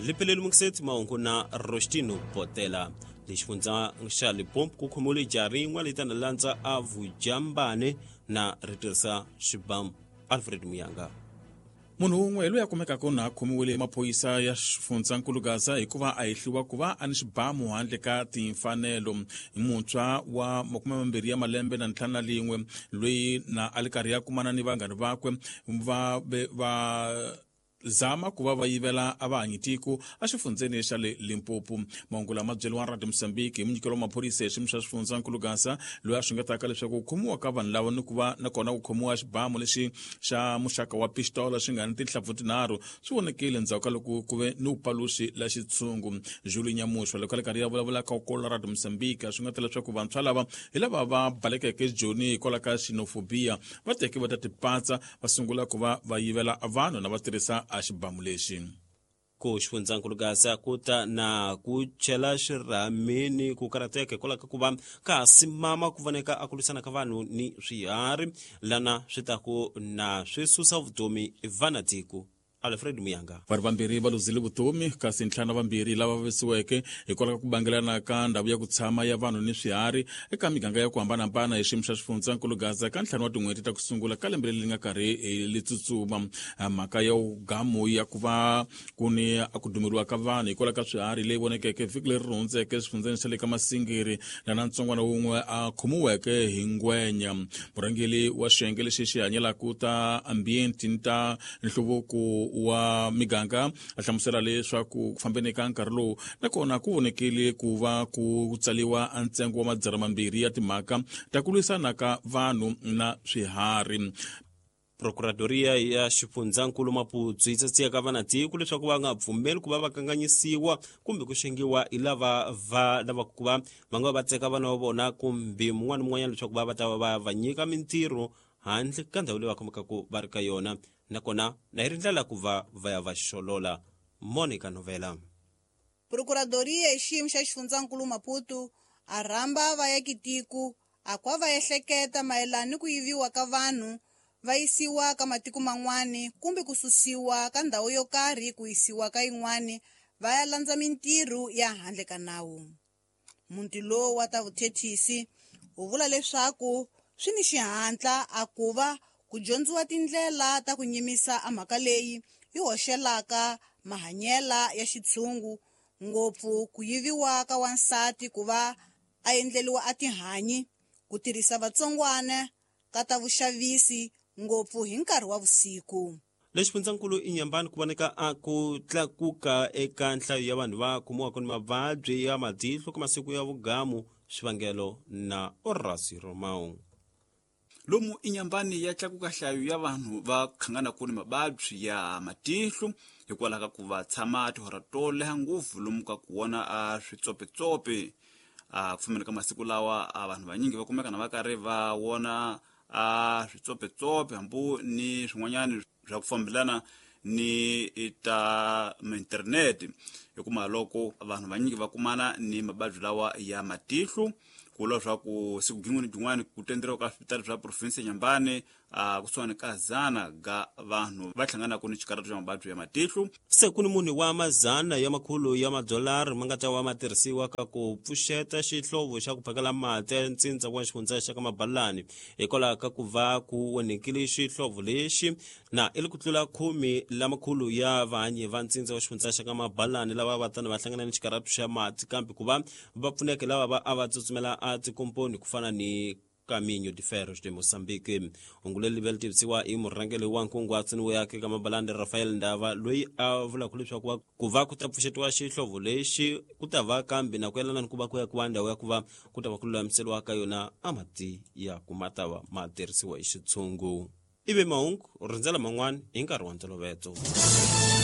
lipeleli mukiseti maungu na Rostino Potela lixifundza xa Limpopo ku khomole jari n'wa leta na landza a vujambane na ritirisa xibamu Alfred Muyanga. Munhu un'we loyi a kumekaka na khomiwile maphoyisa ya xifundzankulu Gaza hikuva a hehliwa ku va a ni xibamu handle ka timfanelo. Muntshwa wa 20 ya malembe na 51 loyi na a li karhi ya kumana ni vanghani vakwe va zama ku va va yivela a vahanyitiko a xifundzeni xa le Limpopo. Mahungu lama byeliwa Radio Mozambique hi munyikelo wa maphorisa hi xiyimo xa xifundzankulu Gaza loyi a xungetaka leswaku ku khomiwa ka vanhu lava ni ku va na kona ku khomiwa xibamu lexi xa muxaka wa pistola swi nga ni tinhlampfu tinharhu swi vonekile ndzhaku ka loko ku ve ni upaluxi la xitshungu. Julie Nyamushwa loko a li karhi ya vulavula ka kola Radio Mozambique a xungeta leswaku vantshwa lava hi lava va balekeke joni hikwalaho ka xenofobia va teke va ta tipatsa va sungula ku va va yivela vanhu na va tirhisa a xibamu lexi. Ku xifundzankulu Gaza ku ta na ku chela xirhamini ku karateka hikwalaho ka ku va ka simama ku voneka a ku lwisana ka vanhu ni swiharhi lana swi taku na swi susa vutomi vanatiko. Alfred Muyanga. Vanhu vambirhi va luzile vutomi kasi ntlhanu vambirhi lava vavisiweke hikwalaho ka ku bangelana ka ndhawu ya ku tshama ya vanhu ni swiharhi eka miganga ya ku hambanahambana hi xiyimo xa xifundzankulu Gaza ka ntlhanu wa tin'hweti ta ku sungula ka lembe leri nga karhi li tsutsuma. Mhaka ya ugamu ya ku va ku ni a ku dumeriwa ka vanhu hikwalaho ka swiharhi leyi vonekeke vhiki leri hundzeke exifundzeni xa le ka Masingiri lana ntsongwana wun'we a khomiweke hi ngwenya. Murhangeli wa xiyenge lexi xi hanyelaka ta ambienti ni ta nhluvuko wa miganga a hlamusela leswaku ku fambeni ka nkarhi lowu nakona ku vonekile ku va ku tsaliwa ntsengo wa 200 ya timhaka ta ku lwisana ka vanhu na swiharhi. Procuradoria ya xifundzankulu Maputo yi tsatsiya ka vanatiko leswaku va nga pfumeli ku va va kanganyisiwa kumbe ku xengiwa hi lava ku va nga va tseka vana va vona kumbe mun'wana mun'wanyana leswaku va ta va nyika mintirho handle ka ndhawu leyi va khomekaka va ri ka yona nakona na hi ri ndlela ku va ya va xolola. Monica Novela. Procuradoria hi xiyimo xa xifundzankulu Maputo a rhamba vaakitiko a kwa va ehleketa mayelana ni ku yiviwa ka vanhu va yisiwa ka matiko man'wani kumbe ku susiwa ka ndhawu yo karhi ku yisiwa ka yin'wani va ya landza mintirho ya handle ka nawu. Munti lowu wa ta vuthethisi wu vula leswaku swi ni xihatla a ku va ku dyondziwa tindlela ta ku nyimisa a mhaka leyi yi hoxelaka mahanyela ya xitshungu ngopfu ku yiviwa ka wansati ku va a endleliwa a tihanyi ku tirhisa vatsongwana ka ta vuxavisi ngopfu hi nkarhi wa vusiku. Lexifundzankulu Inyambani ku voneka a ku tlakuka eka nhlayo ya vanhu va khomiwaka ni mavabyi ya matihlo ka masiku ya vugamu swivangelo na Orasi Romao. Lomu Inyambani ya tlakuka nhlayo ya vanhu va khangana ku ni mavabyi ya matihlo hikwalaho ka ku va tshama tihora to leha ngopfu lomu ka ku vona a switsopetsope. Ku fambeni ka masiku lawa vanhu vanyingi va kumeka na va karhi va vona switsopetsope hambu ni swin'wanyana swa ku fambelana ni ta internet hikuma loko vanhu vanyingi va kumana ni mababyi lawa ya matihlo kula swa ku siku gin'wini jin'wani ku tenderiwa ka hospitali swa province Nyambane kusuhani ka 100 ga vanhu va hlanganaka ni xikarati xa mababyi ya matihlo. Se ku ni munhu wa mazana ya makhulu ya madolari ma nga ta wa matirhisiwa ka ku pfuxeta xihlovo xa ku phakela mati ya ntsindza wa xifundza xa ka Mabalani hikwalaho ka ku va ku onhekile xihlovo lexi na ili ku tlula 10 la makhulu ya vahanyi va ntsindza wa xifundza xa ka Mabalani lava va tani va hlangana ni xikarati xa mati kambe ku va va pfuneke lava va tsutsumela a tikomponi ku fana ni Caminho de Ferros de Moçambique. Unguleli veltivisiwa hi murhangeli wa nkungwatsi ni yake ka Mabalani Rafael Ndava loyi a vula ku leswaku ku va ku ta pfuxetiwa xihlovo lexi ku ta va kambe na ku yelana ni ku va ku ya ku va ndhawu ya ku va ku ta va ku lulamiseriwa ka yona a mati ya ku ma ta va ma tirhisiwa hi xitshungu. Ivi mahungu rindzela man'wana hi nkarhi wa ntolovelo.